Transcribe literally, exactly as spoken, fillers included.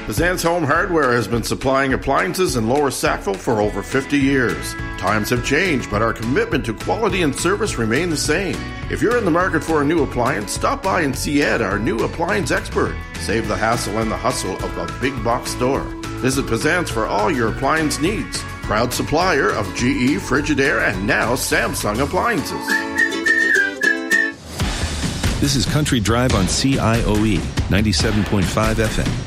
Pizan's Home Hardware has been supplying appliances in Lower Sackville for over fifty years. Times have changed, but our commitment to quality and service remain the same. If you're in the market for a new appliance, stop by and see Ed, our new appliance expert. Save the hassle and the hustle of a big box store. Visit Pizan's for all your appliance needs. Proud supplier of G E, Frigidaire, and now Samsung appliances. This is Country Drive on C I O E ninety-seven point five F M.